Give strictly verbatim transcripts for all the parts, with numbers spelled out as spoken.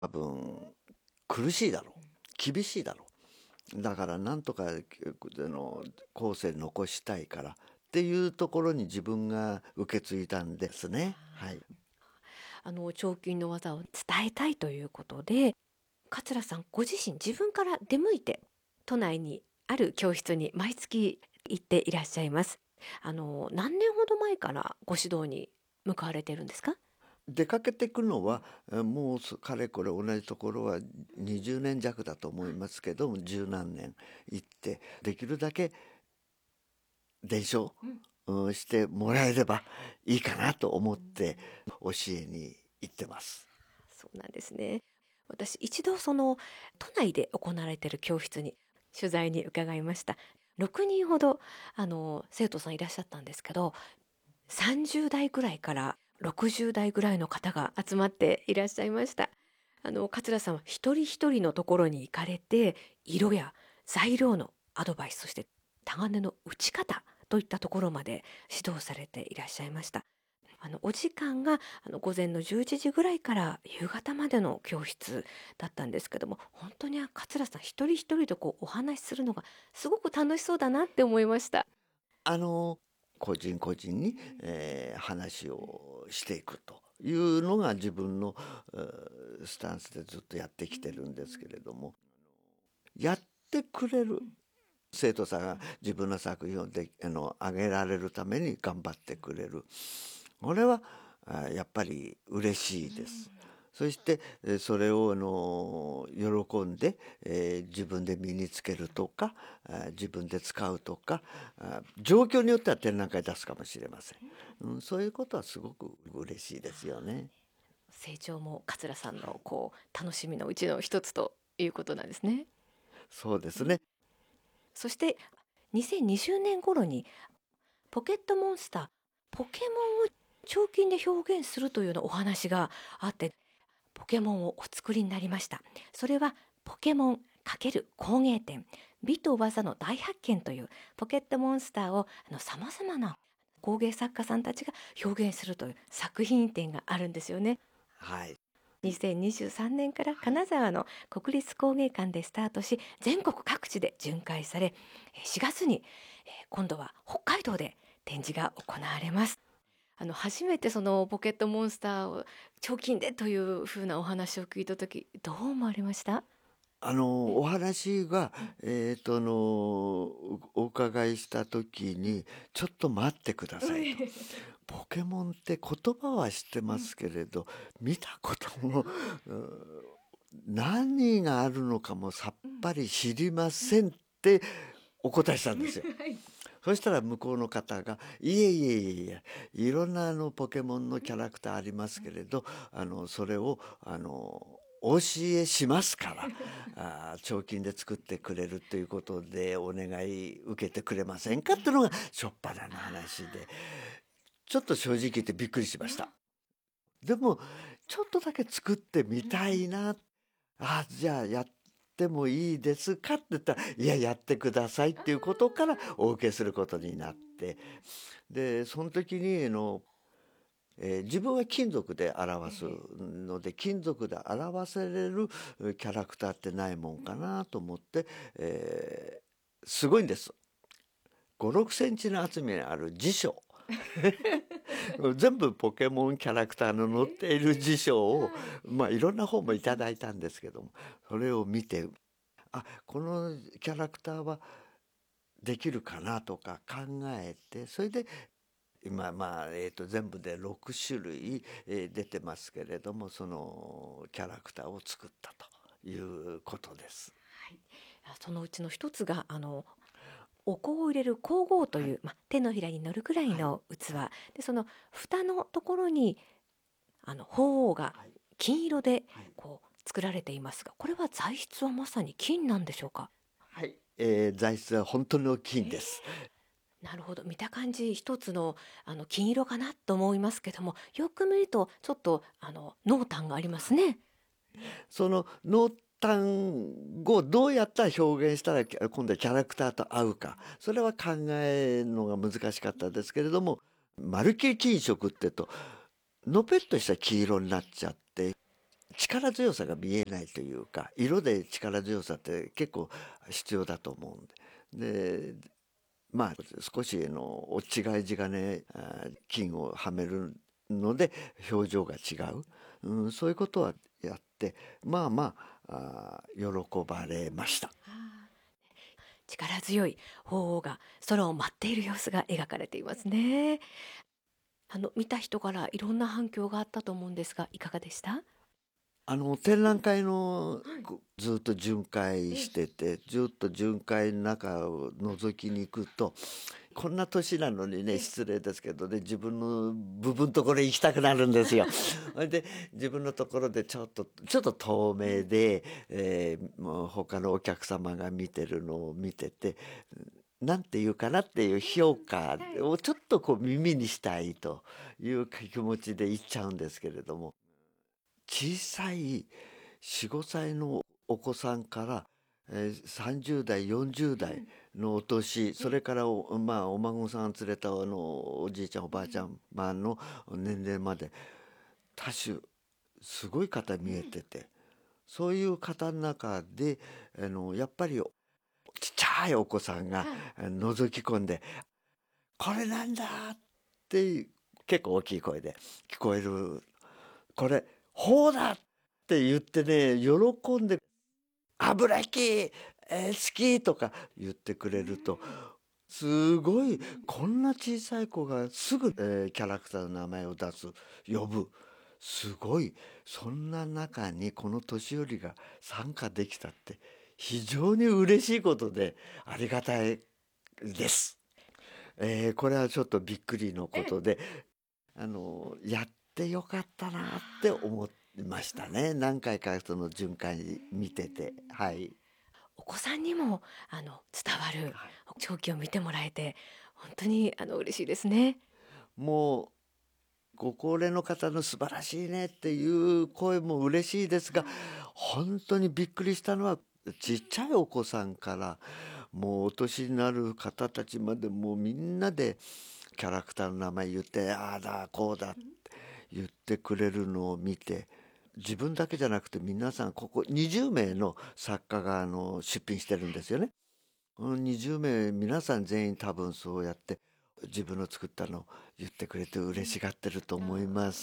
多分苦しいだろう、厳しいだろう、だからなんとかあの後世に残したいからっていうところに自分が受け継いだんですね。はい。 あの彫金の技を伝えたいということで、桂さんご自身自分から出向いて都内にある教室に毎月行っていらっしゃいます。あの何年ほど前からご指導に向かわれてるんですか？ 出かけていくのはえもうすかれこれ同じところはにじゅうねん弱だと思いますけども、十何年行ってできるだけ伝承うんしてもらえればいいかなと思って教えに行ってます。 そうなんですね。私一度その都内で行われている教室に取材に伺いました。ろくにんほどあの生徒さんいらっしゃったんですけど、さんじゅう代ぐらいからろくじゅう代ぐらいの方が集まっていらっしゃいました。あの桂さんは一人一人のところに行かれて、色や材料のアドバイス、そしてタガネの打ち方といったところまで指導されていらっしゃいました。あのお時間があの午前のじゅういちじぐらいから夕方までの教室だったんですけども、本当に桂さん一人一人とこうお話しするのがすごく楽しそうだなって思いました。 あの個人個人に、えー話をしていくというのが自分のえースタンスでずっとやってきてるんですけれども、やってくれる生徒さんが自分の作品をであの上げられるために頑張ってくれる、これはあやっぱり嬉しいです。そしてえーそれをあの喜んで、えー自分で身につけるとかあ自分で使うとかあ状況によっては展覧会出すかもしれません、うん、そういうことはすごく嬉しいですよね。 成長も桂さんのこう楽しみのうちの一つということなんですね。 そうですね。 そしてにせんにじゅうねん頃にポケットモンスター、ポケモンを彫金で表現するというようなお話があって、ポケモンをお作りになりました。それはポケモン×工芸展、美と技の大発見というポケットモンスターをさまざまな工芸作家さんたちが表現するという作品展があるんですよね。 はい。 にせんにじゅうさんねんから金沢の国立工芸館でスタートし、全国各地で巡回され、しがつに今度は北海道で展示が行われます。あの初めてそのポケットモンスターを彫金でというふうなお話を聞いた時、どう思われました？ あのお話が、えーとあのお伺いした時に「ちょっと待ってください」と「ポケモンって言葉は知ってますけれど見たこともうん何があるのかもさっぱり知りません」ってお答えしたんですよ。そしたら向こうの方が「いえいえいえいえ、いろんなあのポケモンのキャラクターありますけれど、あのそれをあのお教えしますから、あ彫金で作ってくれるということでお願い受けてくれませんか」っていうのが初っ端の話で、ちょっと正直言ってびっくりしました。でもちょっとだけ作ってみたいな、あじゃあやってもいいですかって言ったら「いややってください」っていうことからお受けすることになって、でその時にあの、えー自分は金属で表すので金属で表せれるえーキャラクターってないもんかなと思って、えーすごいんです。ごろくセンチの厚みにある辞書全部ポケモンキャラクターの載っている辞書を、まあいろんな本もいただいたんですけども、それを見てあこのキャラクターはできるかなとか考えて、それで今まあ、えー、と全部でろく種類、えー出てますけれども、そのキャラクターを作ったということです。 そのうちの一つがあのお香を入れる香合という、 はい、 まあ、手のひらに乗るくらいはい、 の器で、その蓋のところにあの鳳凰がはい、 金色ではい、 こう作られていますが、これは材質はまさに金なんでしょうか？ はい、えー材質は本当の金です。 なるほど、見た感じ一つのあの金色かなと思いますけども、よく見るとちょっとあの濃淡がありますね。 その濃淡をどうやったら表現したら今度はキャラクターと合うか、それは考えるのが難しかったですけれども、まるっきり金色って言うとのぺっとした黄色になっちゃって、 力強さが見えないというか、色で力強さって結構必要だと思うんで、でまあ少しのお違い地金あ金をはめるので表情が違う、うん、そういうことはやってまあまあ、あ喜ばれました。 力強い鳳凰が空を舞っている様子が描かれていますね。あの見た人からいろんな反響があったと思うんですが、いかがでした？ あの展覧会のはいこずっと巡回してて、ずっと巡回の中を覗きに行くと、こんな年なのにね、失礼ですけどね、自分の部分のところへ行きたくなるんですよ。それで自分のところでちょっとちょっと透明で、えーもう他のお客様が見てるのを見てて、なんていうかなっていう評価をちょっとこう耳にしたいという気持ちで行っちゃうんですけれども、小さいよん、ごさいのお子さんから、えーさんじゅう代よんじゅう代のお年、それからお,、まあ、お孫さん連れたあのおじいちゃんおばあちゃんの年齢まで多種すごい方見えてて、そういう方の中であのやっぱりちっちゃいお子さんがあの覗き込んで「これなんだ!」って結構大きい声で聞こえる。これほうだって言ってね、喜んで油引き、えー好きとか言ってくれると、すごいこんな小さい子がすぐ、えーキャラクターの名前を出す、呼ぶ、すごい、そんな中にこの年寄りが参加できたって非常に嬉しいことでありがたいです。えーこれはちょっとびっくりのことで、あのやってよかったなって思いましたね。何回かその巡回見てて、はい。 お子さんにもあの伝わるはい長期を見てもらえて本当にあの嬉しいですね。 もうご高齢の方の素晴らしいねっていう声も嬉しいですが、本当にびっくりしたのはちっちゃいお子さんからもうお年になる方たちまでもうみんなでキャラクターの名前言ってああだこうだって言ってくれるのを見て、自分だけじゃなくて皆さんここにじゅうめいの作家があの出品してるんですよね。このにじゅうめい皆さん全員多分そうやって自分の作ったのを言ってくれて嬉しがってると思います。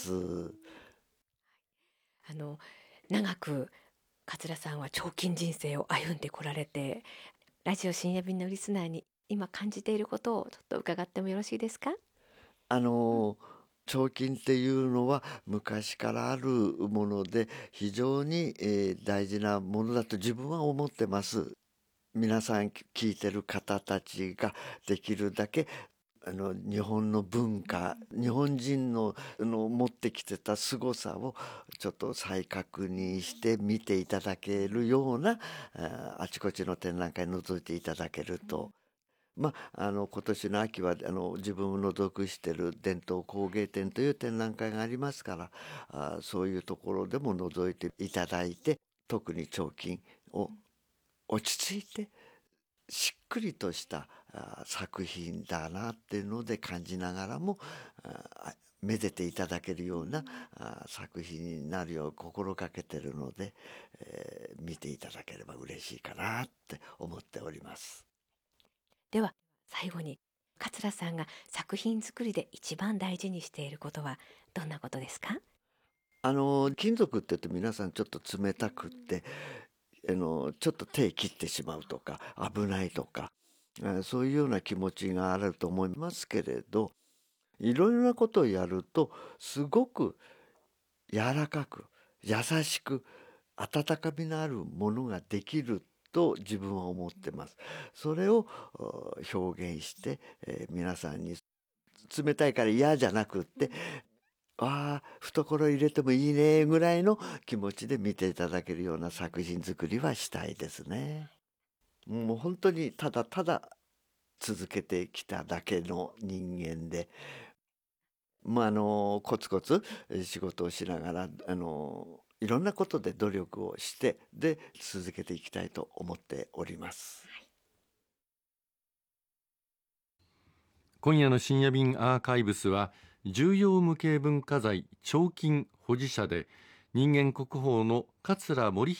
あの長く桂さんは彫金人生を歩んでこられて、ラジオ深夜便のリスナーに今感じていることをちょっと伺ってもよろしいですか？ あの彫金っていうのは昔からあるもので非常に、えー大事なものだと自分は思ってます。皆さん聞いてる方たちができるだけあの日本の文化、日本人のあの持ってきてた凄さをちょっと再確認して見ていただけるようなああちこちの展覧会覗いていただけると、まあ、あの今年の秋はあの自分の属してる伝統工芸展という展覧会がありますから、あそういうところでも覗いていただいて、特に彫金を落ち着いてしっくりとしたあ作品だなっていうので感じながらもあめでていただけるようなあ作品になるよう心がけてるので、えー見ていただければ嬉しいかなって思っております。 では最後に桂さんが作品作りで一番大事にしていることはどんなことですか？ あの金属って言うと皆さんちょっと冷たくってあのちょっと手切ってしまうとか危ないとか、あそういうような気持ちがあると思いますけれど、いろいろなことをやるとすごく柔らかく優しく温かみのあるものができると自分は思ってます。それをお表現して、えー皆さんに冷たいから嫌じゃなくってああ懐入れてもいいねぐらいの気持ちで見ていただけるような作品作りはしたいですね。もう本当にただただ続けてきただけの人間で、まあ、あのコツコツえ仕事をしながらあのいろんなことで努力をしてで続けていきたいと思っております。 今夜の深夜便アーカイブスは重要無形文化財彫金保持者で人間国宝の桂森